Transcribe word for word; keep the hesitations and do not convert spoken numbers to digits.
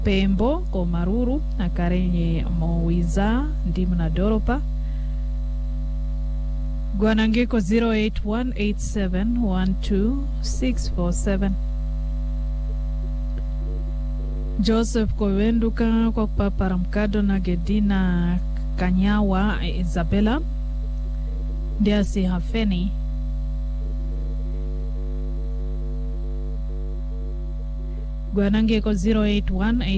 Pembo ko Maruru akarenye Mowiza ndimu na Doropa. Gwanangeko zero eight one eight seven one two six four seven. Joseph Kowenduka kwa Papa Mkado na Gedina Kanyawa Isabella Ndiasi Hafeni. Gwanangeko zero eight one eight